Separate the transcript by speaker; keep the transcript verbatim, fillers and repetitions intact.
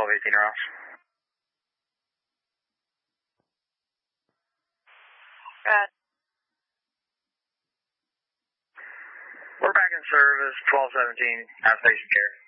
Speaker 1: twelve eighteen Ross.
Speaker 2: Good.
Speaker 1: We're back in service, twelve seventeen, at station care.